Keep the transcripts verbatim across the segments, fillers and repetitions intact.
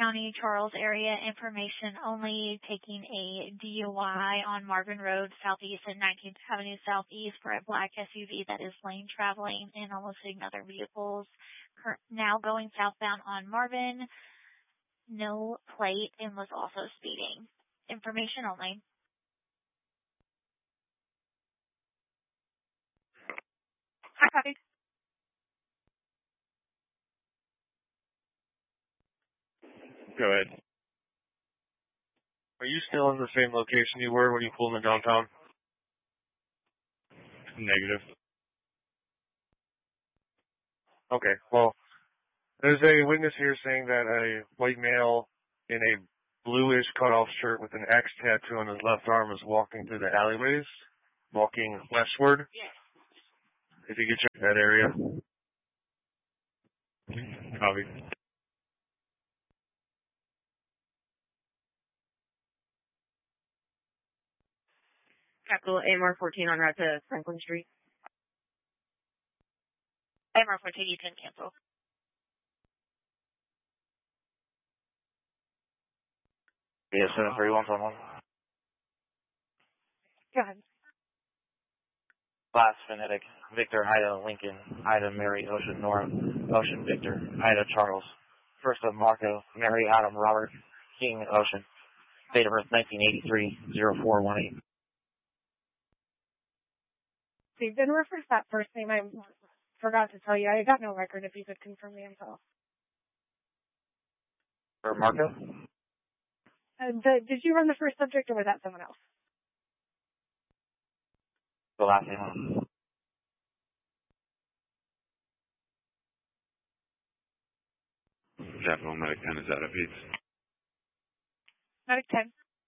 County, Charles area, information only, taking a D U I on Marvin Road Southeast and nineteenth Avenue Southeast for a black S U V that is lane traveling and almost hitting other vehicles. Now going southbound on Marvin, no plate, and was also speeding. Information only. Hi, copy. Go ahead. Are you still in the same location you were when you pulled in downtown? Negative. Okay, well, there's a witness here saying that a white male in a bluish cutoff shirt with an X tattoo on his left arm is walking through the alleyways, walking westward. Yes. If you could check that area. Copy. Capital A M R fourteen on route to Franklin Street. A M R fourteen, you can cancel. Yeah, seven three one one. Go ahead. Last phonetic. Victor, Ida, Lincoln, Ida, Mary, Ocean, Nora, Ocean, Victor, Ida, Charles. First of Marco, Mary, Adam, Robert, King, Ocean. Date of birth nineteen eighty-three, zero four one eight. So you didn't reference that first name. I forgot to tell you. I got no record if you could confirm the info. For Marco? Uh, the, did you run the first subject or was that someone else? The last name. Jacksonville Medic ten is out of eight. Medic ten.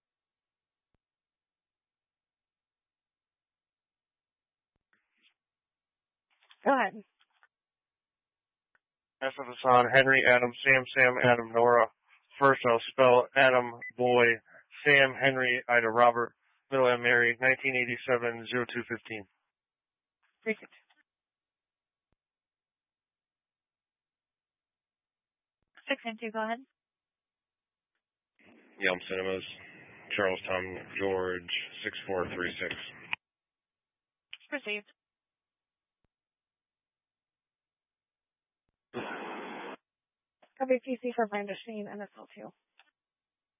Go ahead. S of Hassan, Henry, Adam, Sam, Sam, Adam, Nora. First I'll spell Adam, boy, Sam, Henry, Ida, Robert, middle M, Mary, nineteen eighty-seven, zero two fifteen. Precinct. Six and two, go ahead. Yelm Cinemas, Charles Tom George, six four three six. Received. Copy P C for Brenda Sheen and S L two.